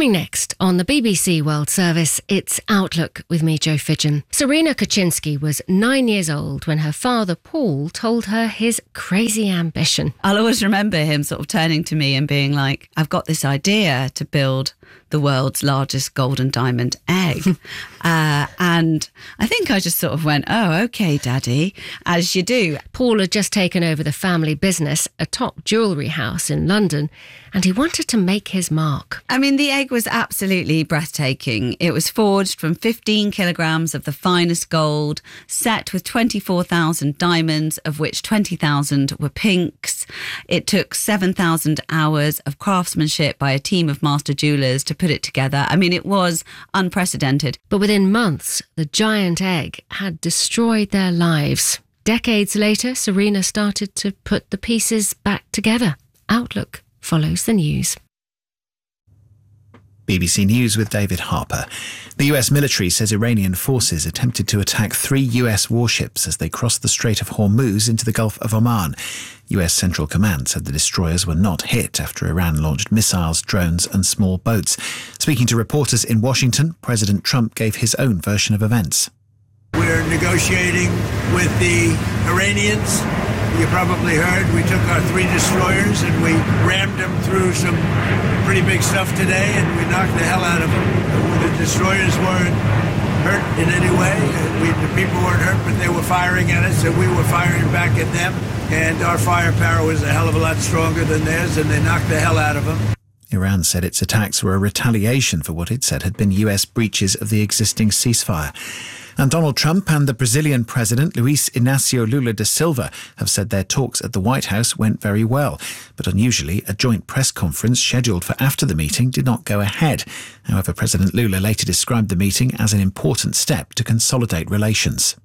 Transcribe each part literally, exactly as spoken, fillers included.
Coming next on the B B C World Service, it's Outlook with me, Jo Fidgen. Serena Kaczynski was nine years old when her father, Paul, told her his crazy ambition. I'll always remember him sort of turning to me and being like, I've got this idea to build the world's largest golden diamond egg. uh, and I think I just sort of went, oh, OK, Daddy, as you do. Paul had just taken over the family business, a top jewellery house in London, and he wanted to make his mark. I mean, the egg was absolutely breathtaking. It was forged from fifteen kilograms of the finest gold, set with twenty-four thousand diamonds, of which twenty thousand were pinks. It took seven thousand hours of craftsmanship by a team of master jewellers to put it together. I mean, it was unprecedented. But within months, the giant egg had destroyed their lives. Decades later, Serena started to put the pieces back together. Outlook follows the news. B B C News with David Harper. The U S military says Iranian forces attempted to attack three U S warships as they crossed the Strait of Hormuz into the Gulf of Oman. U S Central Command said the destroyers were not hit after Iran launched missiles, drones and small boats. Speaking to reporters in Washington, President Trump gave his own version of events. We're negotiating with the Iranians. You probably heard we took our three destroyers and we rammed them through some pretty big stuff today, and we knocked the hell out of them. The destroyers weren't hurt in any way. We, the people weren't hurt, but they were firing at us, and we were firing back at them. And our firepower was a hell of a lot stronger than theirs, and they knocked the hell out of them. Iran said its attacks were a retaliation for what it said had been U S breaches of the existing ceasefire. And Donald Trump and the Brazilian president, Luiz Inácio Lula da Silva, have said their talks at the White House went very well. But unusually, a joint press conference scheduled for after the meeting did not go ahead. However, President Lula later described the meeting as an important step to consolidate relations.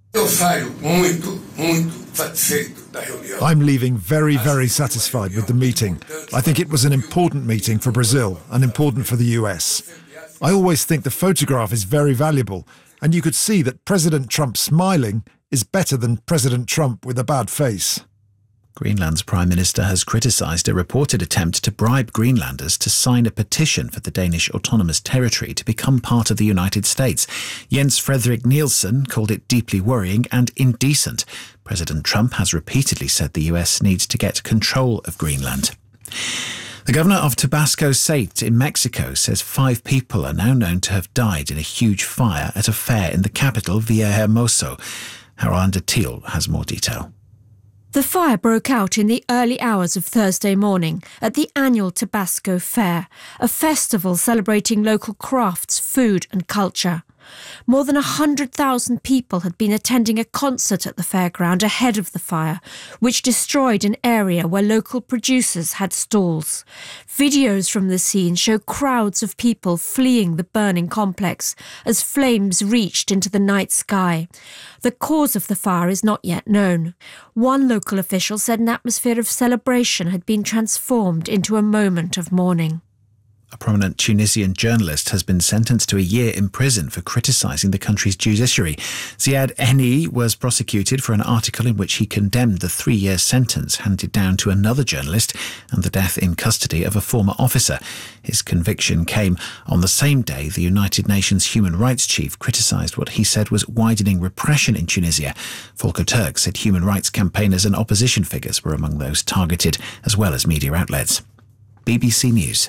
I'm leaving very, very satisfied with the meeting. I think it was an important meeting for Brazil and important for the U S. I always think the photograph is very valuable, and you could see that President Trump smiling is better than President Trump with a bad face. Greenland's Prime Minister has criticised a reported attempt to bribe Greenlanders to sign a petition for the Danish autonomous territory to become part of the United States. Jens Frederik Nielsen called it deeply worrying and indecent. President Trump has repeatedly said the U S needs to get control of Greenland. The governor of Tabasco State in Mexico says five people are now known to have died in a huge fire at a fair in the capital, Villahermosa. Haranda Teal has more detail. The fire broke out in the early hours of Thursday morning at the annual Tabasco Fair, a festival celebrating local crafts, food and culture. More than one hundred thousand people had been attending a concert at the fairground ahead of the fire, which destroyed an area where local producers had stalls. Videos from the scene show crowds of people fleeing the burning complex as flames reached into the night sky. The cause of the fire is not yet known. One local official said an atmosphere of celebration had been transformed into a moment of mourning. A prominent Tunisian journalist has been sentenced to a year in prison for criticising the country's judiciary. Ziad Henni was prosecuted for an article in which he condemned the three-year sentence handed down to another journalist and the death in custody of a former officer. His conviction came on the same day the United Nations human rights chief criticised what he said was widening repression in Tunisia. Volker Turk said human rights campaigners and opposition figures were among those targeted, as well as media outlets. B B C News.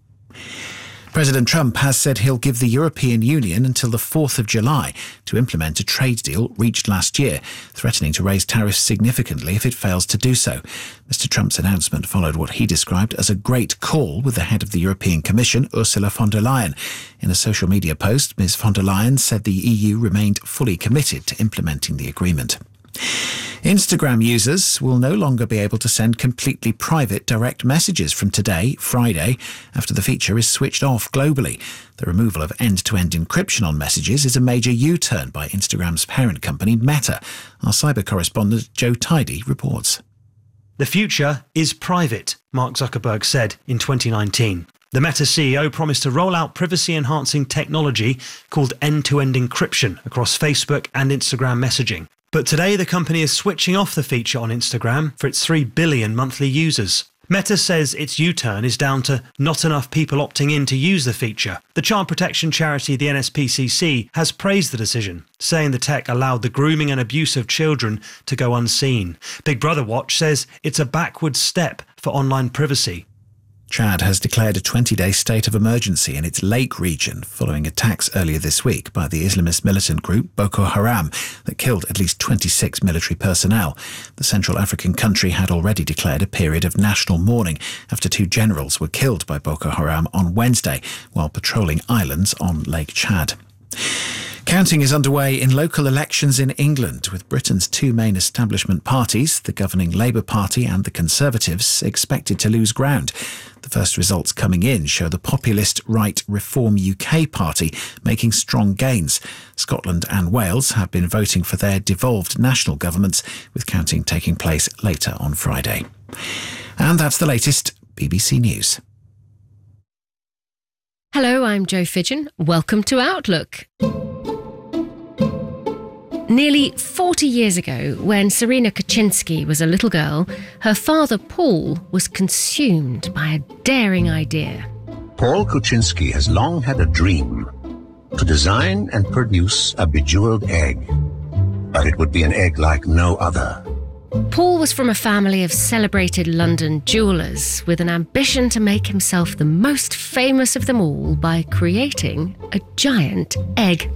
President Trump has said he'll give the European Union until the fourth of July to implement a trade deal reached last year, threatening to raise tariffs significantly if it fails to do so. Mister Trump's announcement followed what he described as a great call with the head of the European Commission, Ursula von der Leyen. In a social media post, Miz von der Leyen said the E U remained fully committed to implementing the agreement. Instagram users will no longer be able to send completely private direct messages from today, Friday, after the feature is switched off globally. The removal of end-to-end encryption on messages is a major U-turn by Instagram's parent company, Meta. Our cyber correspondent, Joe Tidy, reports. The future is private, Mark Zuckerberg said in twenty nineteen. The Meta C E O promised to roll out privacy-enhancing technology called end-to-end encryption across Facebook and Instagram messaging. But today, the company is switching off the feature on Instagram for its three billion monthly users. Meta says its U-turn is down to not enough people opting in to use the feature. The child protection charity, the N S P C C, has praised the decision, saying the tech allowed the grooming and abuse of children to go unseen. Big Brother Watch says it's a backward step for online privacy. Chad has declared a twenty-day state of emergency in its Lake region following attacks earlier this week by the Islamist militant group Boko Haram that killed at least twenty-six military personnel. The Central African country had already declared a period of national mourning after two generals were killed by Boko Haram on Wednesday while patrolling islands on Lake Chad. Counting is underway in local elections in England, with Britain's two main establishment parties, the governing Labour Party and the Conservatives, expected to lose ground. The first results coming in show the populist right Reform U K party making strong gains. Scotland and Wales have been voting for their devolved national governments, with counting taking place later on Friday. And that's the latest. B B C News. Hello, I'm Jo Fidgen. Welcome to Outlook. Nearly forty years ago, when Serena Kaczynski was a little girl, her father Paul was consumed by a daring idea. Paul Kaczynski has long had a dream to design and produce a bejeweled egg, but it would be an egg like no other. Paul was from a family of celebrated London jewellers with an ambition to make himself the most famous of them all by creating a giant egg.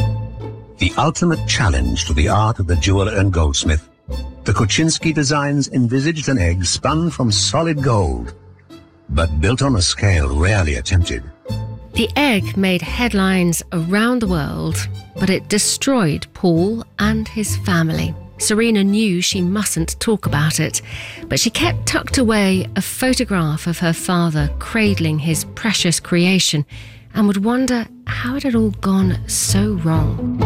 The ultimate challenge to the art of the jeweller and goldsmith, the Kaczynski designs envisaged an egg spun from solid gold, but built on a scale rarely attempted. The egg made headlines around the world, but it destroyed Paul and his family. Serena knew she mustn't talk about it, but she kept tucked away a photograph of her father cradling his precious creation and would wonder how it had all gone so wrong.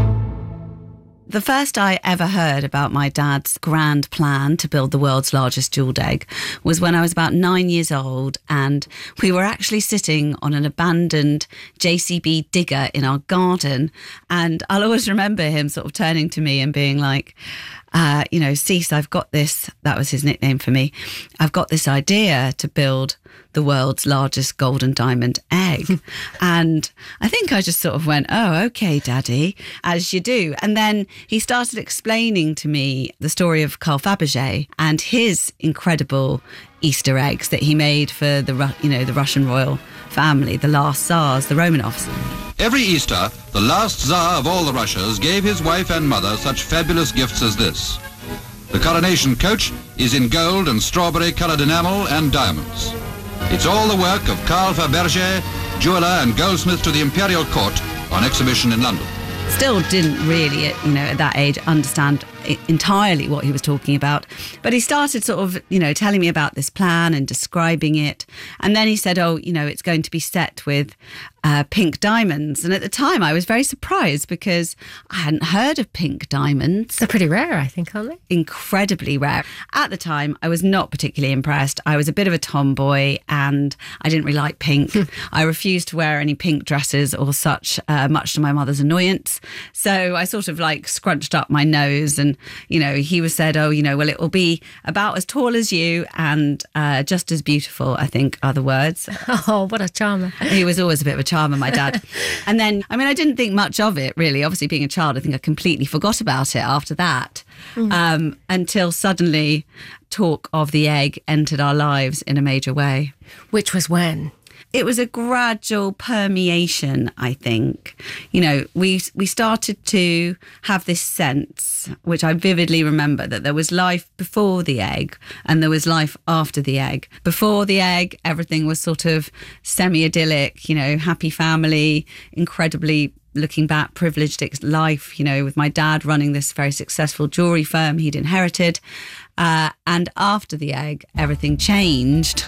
The first I ever heard about my dad's grand plan to build the world's largest jewelled egg was when I was about nine years old, and we were actually sitting on an abandoned J C B digger in our garden. And I'll always remember him sort of turning to me and being like, uh, you know, Cease, I've got this, that was his nickname for me, I've got this idea to build the world's largest gold and diamond egg. And I think I just sort of went, oh, okay, Daddy, as you do. And then he started explaining to me the story of Carl Fabergé and his incredible Easter eggs that he made for the, you know, the Russian royal family, the last Tsars, the Romanovs. Every Easter, the last Tsar of all the Russias gave his wife and mother such fabulous gifts as this. The coronation coach is in gold and strawberry-coloured enamel and diamonds. It's all the work of Carl Fabergé, jeweller and goldsmith to the Imperial Court, on exhibition in London. Still didn't really, you know, at that age understand entirely what he was talking about. But he started sort of, you know, telling me about this plan and describing it. And then he said, oh, you know, it's going to be set with uh, pink diamonds. And at the time I was very surprised because I hadn't heard of pink diamonds. They're pretty rare, I think, aren't they? Incredibly rare. At the time, I was not particularly impressed. I was a bit of a tomboy and I didn't really like pink. I refused to wear any pink dresses or such, uh, much to my mother's annoyance. So I sort of like scrunched up my nose and, you know, he was said, oh, you know, well, it will be about as tall as you and uh, just as beautiful, I think, are the words. Oh, what a charmer. He was always a bit of a charmer, my dad. And then, I mean, I didn't think much of it, really. Obviously, being a child, I think I completely forgot about it after that. Mm. Um, until suddenly talk of the egg entered our lives in a major way. Which was when? It was a gradual permeation, I think. You know, we we started to have this sense, which I vividly remember, that there was life before the egg and there was life after the egg. Before the egg, everything was sort of semi-idyllic, you know, happy family, incredibly, looking back, privileged life, you know, with my dad running this very successful jewellery firm he'd inherited. Uh, and after the egg, everything changed.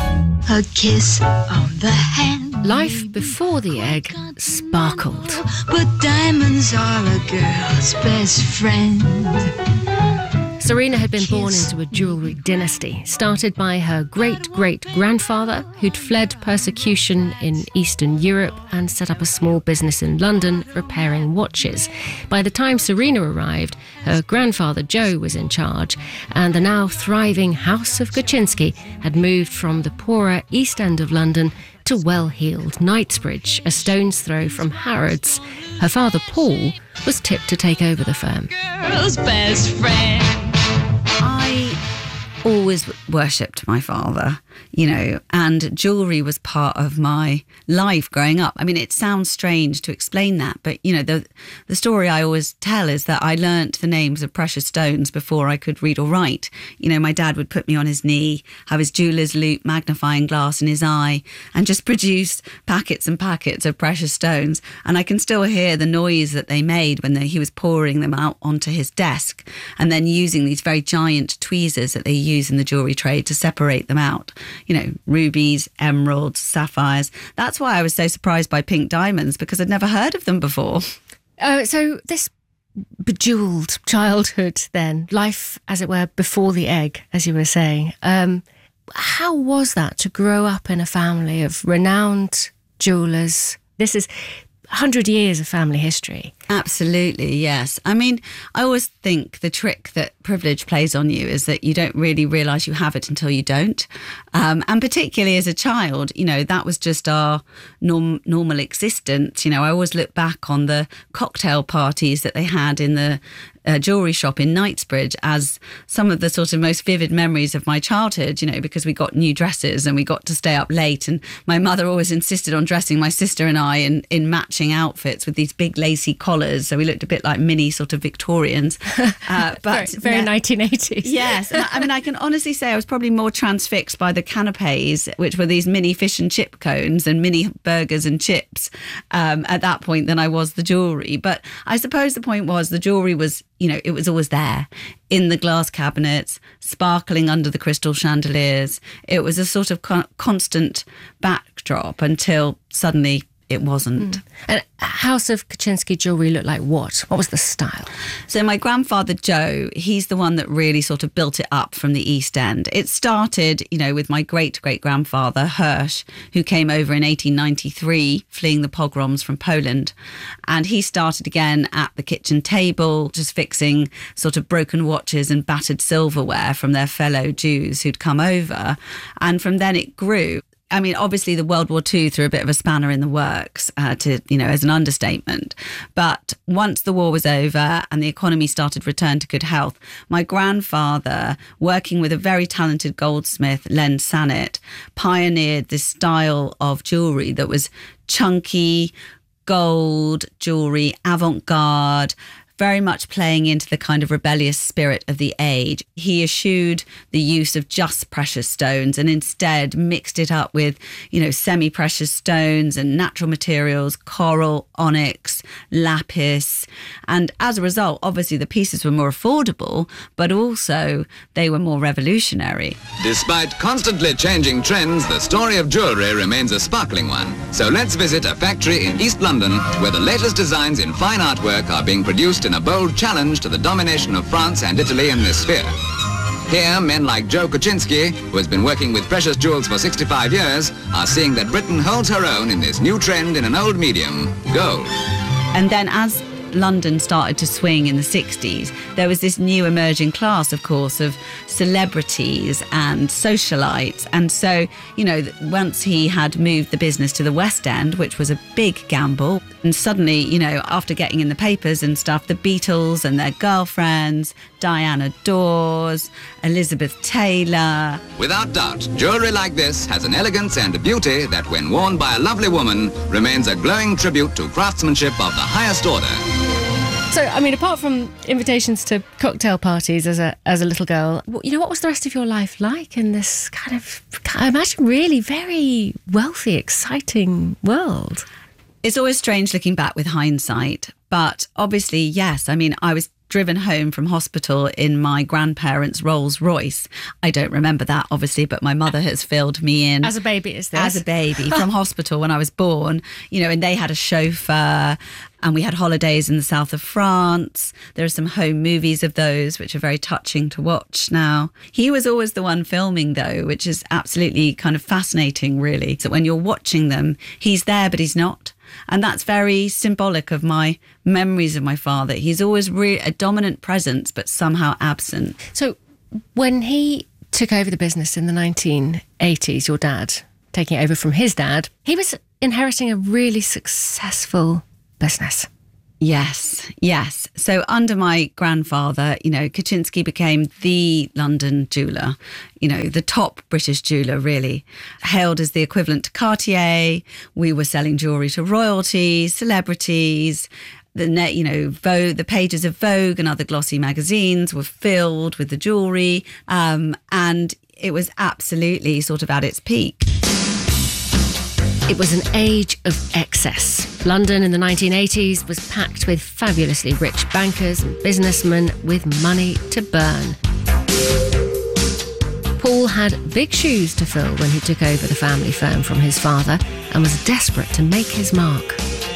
A kiss on the hand. Life before the egg sparkled. But diamonds are a girl's best friend. Serena had been born into a jewellery dynasty, started by her great-great-grandfather, who'd fled persecution in Eastern Europe and set up a small business in London repairing watches. By the time Serena arrived, her grandfather Joe was in charge, and the now thriving House of Kociński had moved from the poorer East End of London to well-heeled Knightsbridge, a stone's throw from Harrods. Her father, Paul, was tipped to take over the firm. Girl's best friend. I always worshipped my father, you know, and jewellery was part of my life growing up. I mean, it sounds strange to explain that, but, you know, the the story I always tell is that I learnt the names of precious stones before I could read or write. You know, my dad would put me on his knee, have his jeweller's loupe magnifying glass in his eye, and just produce packets and packets of precious stones. And I can still hear the noise that they made when they, he was pouring them out onto his desk, and then using these very giant tweezers that they use in the jewellery trade to separate them out. You know, rubies, emeralds, sapphires. That's why I was so surprised by pink diamonds, because I'd never heard of them before. Uh, so this bejewelled childhood then, life, as it were, before the egg, as you were saying, um, how was that to grow up in a family of renowned jewellers? This is one hundred years of family history. Absolutely, yes. I mean, I always think the trick that privilege plays on you is that you don't really realise you have it until you don't. Um, and particularly as a child, you know, that was just our norm, normal existence. You know, I always look back on the cocktail parties that they had in the uh, jewellery shop in Knightsbridge as some of the sort of most vivid memories of my childhood, you know, because we got new dresses and we got to stay up late. And my mother always insisted on dressing my sister and I in, in matching outfits with these big lacy collars. So we looked a bit like mini sort of Victorians. Uh, but very, very ne- nineteen eighties. Yes. And I, I mean, I can honestly say I was probably more transfixed by the canapes, which were these mini fish and chip cones and mini burgers and chips um, at that point than I was the jewellery. But I suppose the point was the jewellery was, you know, it was always there in the glass cabinets, sparkling under the crystal chandeliers. It was a sort of con- constant backdrop until suddenly it wasn't. Mm. And House of Kociński jewellery looked like what? What was the style? So my grandfather Joe, he's the one that really sort of built it up from the East End. It started, you know, with my great-great-grandfather Hirsch, who came over in eighteen ninety-three, fleeing the pogroms from Poland. And he started again at the kitchen table, just fixing sort of broken watches and battered silverware from their fellow Jews who'd come over. And from then it grew. I mean, obviously the World War Two threw a bit of a spanner in the works, uh, to, you know, as an understatement. But once the war was over and the economy started to return to good health, my grandfather, working with a very talented goldsmith, Len Sannett, pioneered this style of jewellery that was chunky, gold jewellery, avant-garde, very much playing into the kind of rebellious spirit of the age. He eschewed the use of just precious stones and instead mixed it up with, you know, semi-precious stones and natural materials, coral, onyx, lapis. And as a result, obviously the pieces were more affordable, but also they were more revolutionary. Despite constantly changing trends, the story of jewellery remains a sparkling one. So let's visit a factory in East London where the latest designs in fine artwork are being produced in a bold challenge to the domination of France and Italy in this sphere. Here, men like Joe Kociński, who has been working with precious jewels for sixty-five years, are seeing that Britain holds her own in this new trend in an old medium, gold. And then as London started to swing in the sixties, there was this new emerging class, of course, of celebrities and socialites. And so, you know, once he had moved the business to the West End, which was a big gamble, and suddenly, you know, after getting in the papers and stuff, the Beatles and their girlfriends, Diana Dawes, Elizabeth Taylor. Without doubt, jewellery like this has an elegance and a beauty that, when worn by a lovely woman, remains a glowing tribute to craftsmanship of the highest order. So, I mean, apart from invitations to cocktail parties as a as a little girl, you know, what was the rest of your life like in this kind of, I imagine, really very wealthy, exciting world? It's always strange looking back with hindsight, but obviously, yes. I mean, I was driven home from hospital in my grandparents' Rolls Royce. I don't remember that, obviously, but my mother has filled me in. As a baby, is this? As a baby from hospital when I was born, you know, and they had a chauffeur and we had holidays in the south of France. There are some home movies of those, which are very touching to watch now. He was always the one filming, though, which is absolutely kind of fascinating, really. So when you're watching them, he's there, but he's not. And that's very symbolic of my memories of my father. He's always re- a dominant presence, but somehow absent. So when he took over the business in the nineteen eighties, your dad, taking it over from his dad, he was inheriting a really successful business. Yes, yes. So under my grandfather, you know, Kutczynski became the London jeweller, you know, the top British jeweller, really, hailed as the equivalent to Cartier. We were selling jewellery to royalty, celebrities. The net, you know, Vogue, the pages of Vogue and other glossy magazines were filled with the jewellery, um, and it was absolutely sort of at its peak. It was an age of excess. London in the nineteen eighties was packed with fabulously rich bankers and businessmen with money to burn. Paul had big shoes to fill when he took over the family firm from his father and was desperate to make his mark.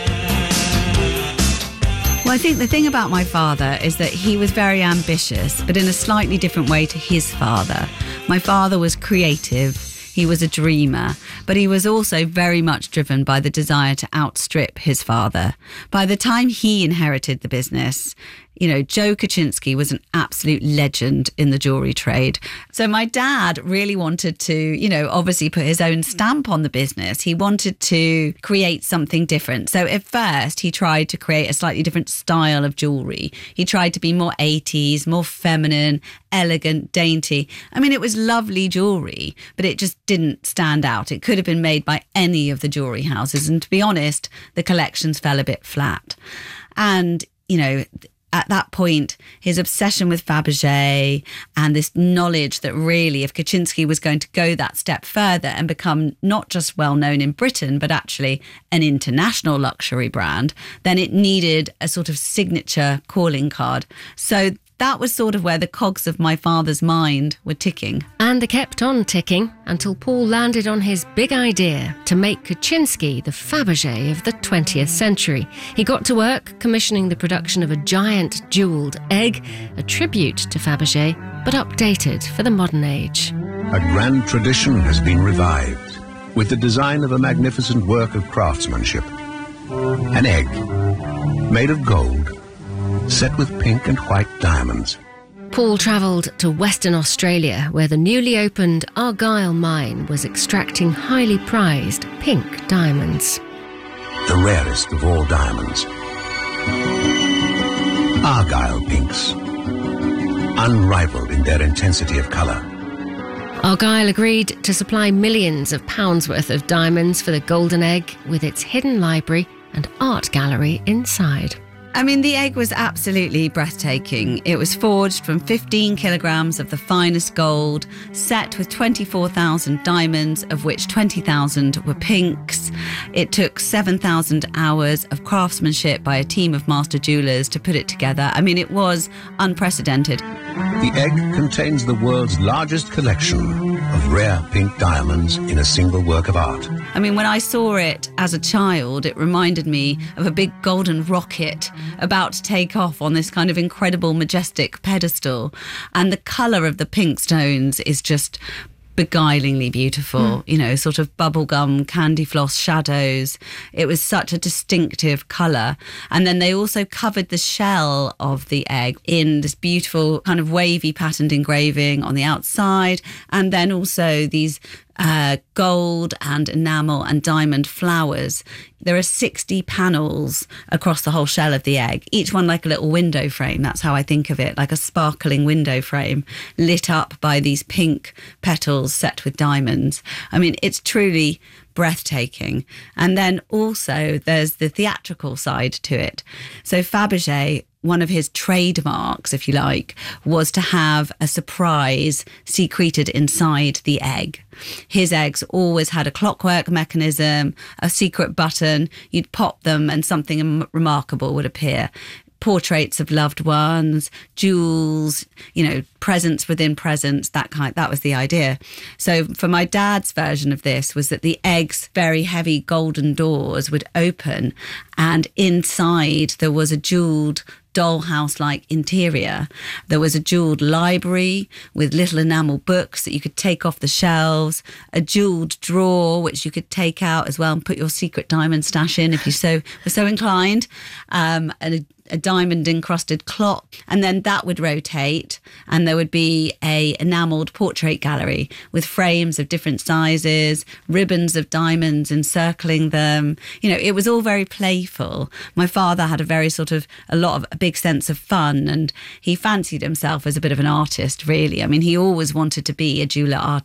Well, I think the thing about my father is that he was very ambitious, but in a slightly different way to his father. My father was creative. He was a dreamer, but he was also very much driven by the desire to outstrip his father. By the time he inherited the business, you know, Joe Kutczynski was an absolute legend in the jewellery trade. So my dad really wanted to, you know, obviously put his own stamp on the business. He wanted to create something different. So at first he tried to create a slightly different style of jewellery. He tried to be more eighties, more feminine, elegant, dainty. I mean, it was lovely jewellery, but it just didn't stand out. It could have been made by any of the jewellery houses. And to be honest, the collections fell a bit flat. And, you know, at that point, his obsession with Fabergé and this knowledge that really if Kutczynski was going to go that step further and become not just well known in Britain, but actually an international luxury brand, then it needed a sort of signature calling card. So that was sort of where the cogs of my father's mind were ticking. And they kept on ticking until Paul landed on his big idea to make Kutczynski the Fabergé of the twentieth century. He got to work commissioning the production of a giant jewelled egg, a tribute to Fabergé, but updated for the modern age. A grand tradition has been revived with the design of a magnificent work of craftsmanship. An egg made of gold, set with pink and white diamonds. Paul travelled to Western Australia, where the newly opened Argyle mine was extracting highly prized pink diamonds. The rarest of all diamonds. Argyle pinks, unrivaled in their intensity of colour. Argyle agreed to supply millions of pounds worth of diamonds for the Golden Egg, with its hidden library and art gallery inside. I mean, the egg was absolutely breathtaking. It was forged from fifteen kilograms of the finest gold, set with twenty-four thousand diamonds, of which twenty thousand were pinks. It took seven thousand hours of craftsmanship by a team of master jewellers to put it together. I mean, it was unprecedented. The egg contains the world's largest collection of rare pink diamonds in a single work of art. I mean, when I saw it as a child, it reminded me of a big golden rocket about to take off on this kind of incredible, majestic pedestal. And the colour of the pink stones is just beguilingly beautiful, mm. you know, sort of bubblegum, candy floss shadows. It was such a distinctive colour. And then they also covered the shell of the egg in this beautiful kind of wavy patterned engraving on the outside. And then also these uh, gold and enamel and diamond flowers. There are sixty panels across the whole shell of the egg, each one like a little window frame. That's how I think of it, like a sparkling window frame lit up by these pink petals set with diamonds. I mean, it's truly breathtaking. And then also there's the theatrical side to it. So Fabergé, one of his trademarks, if you like, was to have a surprise secreted inside the egg. His eggs always had a clockwork mechanism, a secret button. You'd pop them and something remarkable would appear. portraits of loved ones, jewels, you know, presents within presents, that kind. That was the idea. So for my dad's version of this was that the egg's very heavy golden doors would open, and inside there was a jewelled dollhouse-like interior. There was a jewelled library with little enamel books that you could take off the shelves, a jewelled drawer which you could take out as well and put your secret diamond stash in if you so were so inclined, um, and a a diamond encrusted clock, and then that would rotate and there would be a enamelled portrait gallery with frames of different sizes, ribbons of diamonds encircling them. You know, it was all very playful. My father had a very sort of a lot of a big sense of fun, and he fancied himself as a bit of an artist, really. I mean, he always wanted to be a jeweller artist.